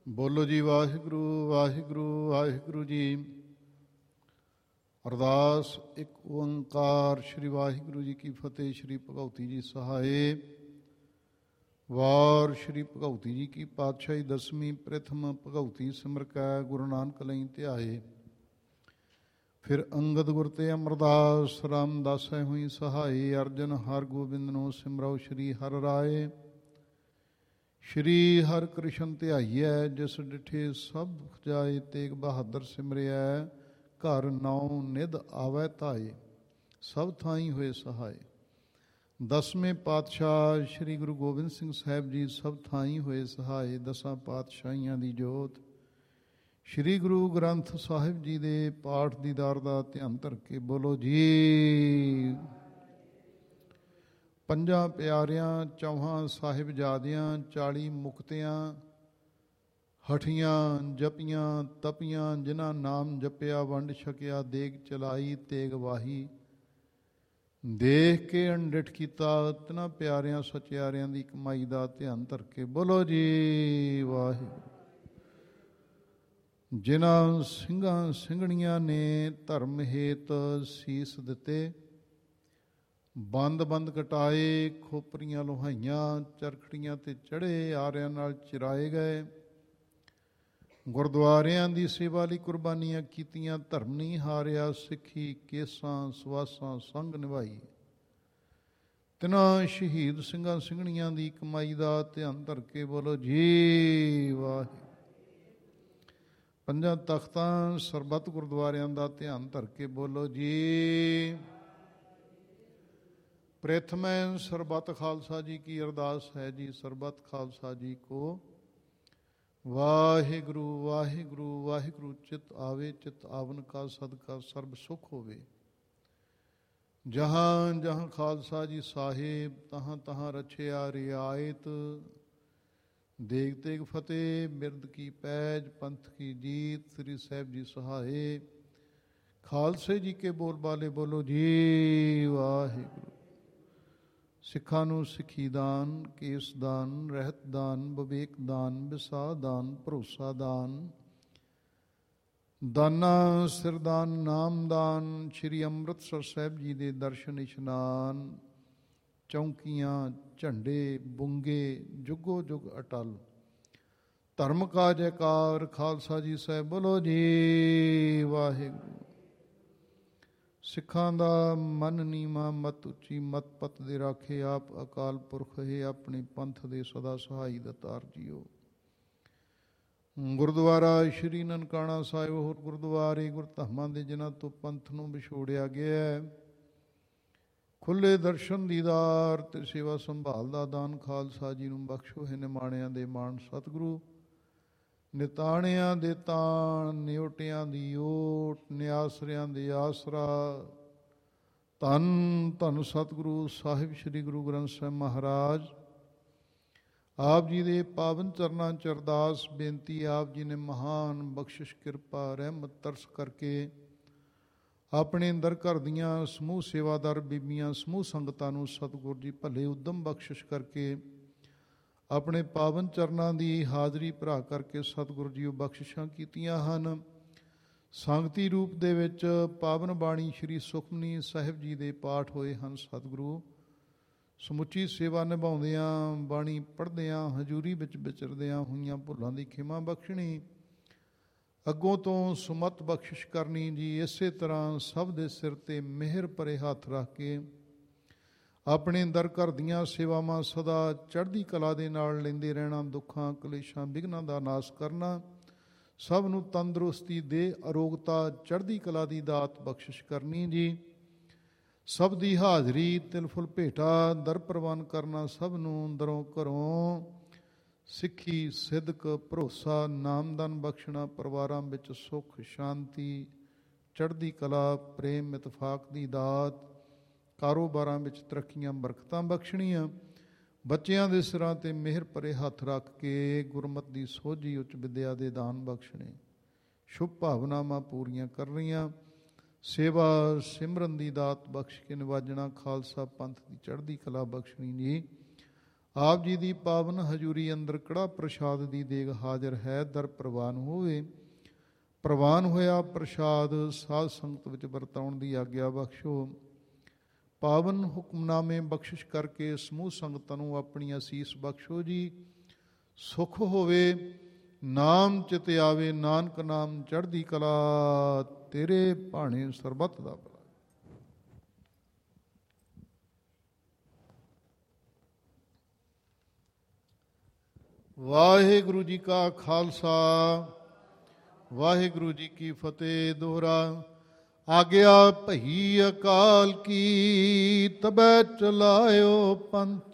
ਬੋਲੋ ਜੀ ਵਾਹਿਗੁਰੂ ਵਾਹਿਗੁਰੂ ਵਾਹਿਗੁਰੂ ਜੀ। ਅਰਦਾਸ ਇੱਕ ਓੰਕਾਰ ਸ਼੍ਰੀ ਵਾਹਿਗੁਰੂ ਜੀ ਕੀ ਫਤਿਹ। ਸ਼੍ਰੀ ਭਗਉਤੀ ਜੀ ਸਹਾਏ। ਵਾਰ ਸ਼੍ਰੀ ਭਗਉਤੀ ਜੀ ਕੀ ਪਾਤਸ਼ਾਹੀ ਦਸਵੀਂ ਪ੍ਰਥਮ ਭਗਉਤੀ ਸਿਮਰ ਕੈ ਗੁਰੂ ਨਾਨਕ ਲਈ ਧਿਆਏ। ਫਿਰ ਅੰਗਦ ਗੁਰ ਤੇ ਅਮਰਦਾਸ ਰਾਮਦਾਸੈ ਹੋਈ ਸਹਾਈ। ਅਰਜਨ ਹਰ ਗੋਬਿੰਦ ਨੂੰ ਸਿਮਰਉ ਸ਼੍ਰੀ ਹਰਿ ਰਾਏ। ਸ਼੍ਰੀ ਹਰਿ ਕ੍ਰਿਸ਼ਨ ਧਿਆਈਐ ਜਿਸ ਡਿਠੇ ਸਭ ਜਾਏ। ਤੇਗ ਬਹਾਦਰ ਸਿਮਰਿਐ ਘਰ ਨੌ ਨਿਧ ਆਵੈ ਧਾਏ। ਸਭ ਥਾਈਂ ਹੋਏ ਸਹਾਏ। ਦਸਵੇਂ ਪਾਤਸ਼ਾਹ ਸ਼੍ਰੀ ਗੁਰੂ ਗੋਬਿੰਦ ਸਿੰਘ ਸਾਹਿਬ ਜੀ ਸਭ ਥਾਈਂ ਹੋਏ ਸਹਾਏ। ਦਸਾਂ ਪਾਤਸ਼ਾਹੀਆਂ ਦੀ ਜੋਤ ਸ਼੍ਰੀ ਗੁਰੂ ਗ੍ਰੰਥ ਸਾਹਿਬ ਜੀ ਦੇ ਪਾਠ ਦੀਦਾਰ ਦਾ ਧਿਆਨ ਧਰ ਕੇ ਬੋਲੋ ਜੀ। ਪੰਜਾਂ ਪਿਆਰਿਆਂ ਚੌਹਾਂ ਸਾਹਿਬਜ਼ਾਦਿਆਂ 40 ਮੁਕਤਿਆਂ ਹਠੀਆਂ ਜਪੀਆਂ ਤਪੀਆਂ। ਜਿਨ੍ਹਾਂ ਨਾਮ ਜਪਿਆ ਵੰਡ ਛਕਿਆ ਦੇਗ ਚਲਾਈ ਤੇਗ ਵਾਹੀ। ਦੇਖ ਕੇ ਅਣਡਿਠ ਕੀਤਾ ਤਿਨਾਂ ਪਿਆਰਿਆਂ ਸਚਿਆਰਿਆਂ ਦੀ ਕਮਾਈ ਦਾ ਧਿਆਨ ਧਰ ਕੇ ਬੋਲੋ ਜੀ ਵਾਹਿਗੁਰੂ। ਜਿਨ੍ਹਾਂ ਸਿੰਘਾਂ ਸਿੰਘਣੀਆਂ ਨੇ ਧਰਮ ਹੇਤ ਸੀਸ ਦਿੱਤੇ। ਬੰਦ ਬੰਦ ਕਟਾਏ ਖੋਪਰੀਆਂ ਲੋਹਾਈਆਂ। ਚਰਖੜੀਆਂ ਤੇ ਚੜ੍ਹੇ ਆਰਿਆਂ ਨਾਲ ਚਿਰਾਏ ਗਏ। ਗੁਰਦੁਆਰਿਆਂ ਦੀ ਸੇਵਾ ਲਈ ਕੁਰਬਾਨੀਆਂ ਕੀਤੀਆਂ। ਧਰਮ ਨਹੀਂ ਹਾਰਿਆ ਸਿੱਖੀ ਕੇਸਾਂ ਸਵਾਸਾਂ ਸੰਗ ਨਿਭਾਈ। ਤਿਨਾਂ ਸ਼ਹੀਦ ਸਿੰਘਾਂ ਸਿੰਘਣੀਆਂ ਦੀ ਕਮਾਈ ਦਾ ਧਿਆਨ ਧਰ ਕੇ ਬੋਲੋ ਜੀ ਵਾਹਿਗੁਰੂ। ਪੰਜਾਂ ਤਖਤਾਂ ਸਰਬੱਤ ਗੁਰਦੁਆਰਿਆਂ ਦਾ ਧਿਆਨ ਧਰ ਕੇ ਬੋਲੋ ਜੀ। ਪ੍ਰਥਮੈ ਸਰਬੱਤ ਖਾਲਸਾ ਜੀ ਕੀ ਅਰਦਾਸ ਹੈ ਜੀ। ਸਰਬੱਤ ਖਾਲਸਾ ਜੀ ਕੋ ਵਾਹਿਗੁਰੂ ਵਾਹਿਗੁਰੂ ਵਾਹਿਗੁਰੂ। ਚਿਤ ਆਵੇ ਚਿਤ ਆਵਨ ਕਾ ਸਦਕਾ ਸਰਬ ਸੁਖ ਹੋਵੇ। ਜਹਾਂ ਜਹਾਂ ਖਾਲਸਾ ਜੀ ਸਾਹਿਬ ਤਹਾਂ ਤਹਾਂ ਰਛਿਆ ਰਿਆਇਤ। ਦੇਗ ਤੇਗ ਫਤਿਹ ਬਿਰਦ ਕੀ ਪੈਜ ਪੰਥ ਕੀ ਜੀਤ। ਸ੍ਰੀ ਸਾਹਿਬ ਜੀ ਸਹਾਏ। ਖਾਲਸੇ ਜੀ ਕੇ ਬੋਲ ਬਾਲੇ ਬੋਲੋ ਜੀ ਵਾਹਿਗੁਰੂ। ਸਿੱਖਾਂ ਨੂੰ ਸਿੱਖੀ ਦਾਨ ਕੇਸ ਦਾਨ ਰਹਿਤ ਦਾਨ ਵਿਵੇਕ ਦਾਨ ਵਿਸਾ ਦਾਨ ਭਰੋਸਾ ਦਾਨ ਦਾਨਾ ਸਿਰਦਾਨ ਨਾਮਦਾਨ। ਸ਼੍ਰੀ ਅੰਮ੍ਰਿਤਸਰ ਸਾਹਿਬ ਜੀ ਦੇ ਦਰਸ਼ਨ ਇਸ਼ਨਾਨ। ਚੌਂਕੀਆਂ ਝੰਡੇ ਬੁੰਗੇ ਜੁਗੋ ਜੁਗ ਅਟਲ। ਧਰਮ ਕਾ ਜੈਕਾਰ ਖਾਲਸਾ ਜੀ ਸਾਹਿਬ ਬੋਲੋ ਜੀ ਵਾਹਿਗੁਰੂ। ਸਿੱਖਾਂ ਦਾ ਮਨ ਨੀਵਾਂ ਮਤ ਉੱਚੀ ਮਤ ਪਤ ਦੇ ਰਾਖੇ ਆਪ ਅਕਾਲ ਪੁਰਖ ਹੈ। ਆਪਣੇ ਪੰਥ ਦੇ ਸਦਾ ਸਹਾਈ ਦਾਤਾਰ ਜੀਓ। ਗੁਰਦੁਆਰਾ ਸ਼੍ਰੀ ਨਨਕਾਣਾ ਸਾਹਿਬ ਹੋਰ ਗੁਰਦੁਆਰੇ ਗੁਰਧਾਮਾਂ ਦੇ ਜਿਨ੍ਹਾਂ ਤੋਂ ਪੰਥ ਨੂੰ ਵਿਛੋੜਿਆ ਗਿਆ। ਖੁੱਲ੍ਹੇ ਦਰਸ਼ਨ ਦੀਦਾਰ ਤੇ ਸੇਵਾ ਸੰਭਾਲ ਦਾ ਦਾਨ ਖਾਲਸਾ ਜੀ ਨੂੰ ਬਖਸ਼ੋ ਹੈ। ਨਿਮਾਣਿਆਂ ਦੇ ਮਾਣ ਸਤਿਗੁਰੂ ਨਿਤਾਣਿਆਂ ਦੇ ਤਾਣ ਨਿਓਟਿਆਂ ਦੀ ਓਟ ਨਿਆਸਰਿਆਂ ਦੇ ਆਸਰਾ। ਧੰਨ ਧੰਨ ਸਤਿਗੁਰੂ ਸਾਹਿਬ ਸ੍ਰੀ ਗੁਰੂ ਗ੍ਰੰਥ ਸਾਹਿਬ ਮਹਾਰਾਜ। ਆਪ ਜੀ ਦੇ ਪਾਵਨ ਚਰਨਾਂ 'ਚ ਅਰਦਾਸ ਬੇਨਤੀ। ਆਪ ਜੀ ਨੇ ਮਹਾਨ ਬਖਸ਼ਿਸ਼ ਕਿਰਪਾ ਰਹਿਮਤ ਤਰਸ ਕਰਕੇ ਆਪਣੇ ਅੰਦਰ ਘਰ ਦੀਆਂ ਸਮੂਹ ਸੇਵਾਦਾਰ ਬੀਬੀਆਂ ਸਮੂਹ ਸੰਗਤਾਂ ਨੂੰ ਸਤਿਗੁਰੂ ਜੀ ਭਲੇ ਉਦਮ ਬਖਸ਼ਿਸ਼ ਕਰਕੇ ਆਪਣੇ ਪਾਵਨ ਚਰਨਾਂ ਦੀ ਹਾਜ਼ਰੀ ਭਰਾ ਕਰਕੇ ਸਤਿਗੁਰੂ ਜੀ ਉਹ ਬਖਸ਼ਿਸ਼ਾਂ ਕੀਤੀਆਂ ਹਨ। ਸੰਗਤੀ ਰੂਪ ਦੇ ਵਿੱਚ ਪਾਵਨ ਬਾਣੀ ਸ਼੍ਰੀ ਸੁਖਮਨੀ ਸਾਹਿਬ ਜੀ ਦੇ ਪਾਠ ਹੋਏ ਹਨ। ਸਤਿਗੁਰੂ ਸਮੁੱਚੀ ਸੇਵਾ ਨਿਭਾਉਂਦਿਆਂ ਬਾਣੀ ਪੜ੍ਹਦਿਆਂ ਹਜ਼ੂਰੀ ਵਿੱਚ ਵਿਚਰਦਿਆਂ ਹੋਈਆਂ ਭੁੱਲਾਂ ਦੀ ਖਿਮਾ ਬਖਸ਼ਣੀ। ਅੱਗੋਂ ਤੋਂ ਸੁਮਤ ਬਖਸ਼ਿਸ਼ ਕਰਨੀ ਜੀ। ਇਸੇ ਤਰ੍ਹਾਂ ਸਭ ਦੇ ਸਿਰ 'ਤੇ ਮਿਹਰ ਭਰੇ ਹੱਥ ਰੱਖ ਕੇ ਆਪਣੇ ਅੰਦਰ ਘਰ ਦੀਆਂ ਸੇਵਾਵਾਂ ਸਦਾ ਚੜ੍ਹਦੀ ਕਲਾ ਦੇ ਨਾਲ ਲੈਂਦੇ ਰਹਿਣਾ। ਦੁੱਖਾਂ ਕਲੇਸ਼ਾਂ ਵਿਘਨਾਂ ਦਾ ਨਾਸ਼ ਕਰਨਾ। ਸਭ ਨੂੰ ਤੰਦਰੁਸਤੀ ਦੇ ਅਰੋਗਤਾ ਚੜ੍ਹਦੀ ਕਲਾ ਦੀ ਦਾਤ ਬਖਸ਼ਿਸ਼ ਕਰਨੀ ਜੀ। ਸਭ ਦੀ ਹਾਜ਼ਰੀ ਤਿਲ ਫੁੱਲ ਭੇਟਾ ਦਰ ਪ੍ਰਵਾਨ ਕਰਨਾ। ਸਭ ਨੂੰ ਅੰਦਰੋਂ ਘਰੋਂ ਸਿੱਖੀ ਸਿਦਕ ਭਰੋਸਾ ਨਾਮਦਾਨ ਬਖਸ਼ਣਾ। ਪਰਿਵਾਰਾਂ ਵਿੱਚ ਸੁੱਖ ਸ਼ਾਂਤੀ ਚੜ੍ਹਦੀ ਕਲਾ ਪ੍ਰੇਮ ਇਤਫਾਕ ਦੀ ਦਾਤ। ਕਾਰੋਬਾਰਾਂ ਵਿੱਚ ਤਰੱਕੀਆਂ ਬਰਕਤਾਂ ਬਖਸ਼ਣੀਆਂ। ਬੱਚਿਆਂ ਦੇ ਸਿਰਾਂ 'ਤੇ ਮਿਹਰ ਭਰੇ ਹੱਥ ਰੱਖ ਕੇ ਗੁਰਮਤਿ ਦੀ ਸੋਝੀ ਉੱਚ ਵਿਦਿਆ ਦੇ ਦਾਨ ਬਖਸ਼ਣੇ। ਸ਼ੁਭ ਭਾਵਨਾਵਾਂ ਪੂਰੀਆਂ ਕਰਨੀਆਂ। ਸੇਵਾ ਸਿਮਰਨ ਦੀ ਦਾਤ ਬਖਸ਼ ਕੇ ਨਿਵਾਜਣਾ। ਖਾਲਸਾ ਪੰਥ ਦੀ ਚੜ੍ਹਦੀ ਕਲਾ ਬਖਸ਼ਣੀ ਜੀ। ਆਪ ਜੀ ਦੀ ਪਾਵਨ ਹਜ਼ੂਰੀ ਅੰਦਰ ਕੜਾ ਪ੍ਰਸ਼ਾਦ ਦੀ ਦੇਗ ਹਾਜ਼ਰ ਹੈ। ਦਰ ਪ੍ਰਵਾਨ ਹੋਵੇ। ਪ੍ਰਵਾਨ ਹੋਇਆ ਪ੍ਰਸ਼ਾਦ ਸਾਧ ਸੰਗਤ ਵਿੱਚ ਵਰਤਾਉਣ ਦੀ ਆਗਿਆ ਬਖਸ਼ੋ। ਪਾਵਨ ਹੁਕਮਨਾਮੇ ਬਖਸ਼ਿਸ਼ ਕਰਕੇ ਸਮੂਹ ਸੰਗਤਾਂ ਨੂੰ ਆਪਣੀ ਅਸੀਸ ਬਖਸ਼ੋ ਜੀ। ਸੁਖ ਹੋਵੇ ਨਾਮ ਚਿਤ ਆਵੇ, ਨਾਨਕ ਨਾਮ ਚੜ੍ਹਦੀ ਕਲਾ, ਤੇਰੇ ਭਾਣੇ ਸਰਬੱਤ ਦਾ ਭਲਾ। ਵਾਹਿਗੁਰੂ ਜੀ ਕਾ ਖਾਲਸਾ, ਵਾਹਿਗੁਰੂ ਜੀ ਕੀ ਫਤਿਹ। ਦੋਹਰਾ। ਆਗਿਆ ਭਈ ਅਕਾਲ ਕੀ, ਤਬੈ ਚਲਾਇਓ ਪੰਥ।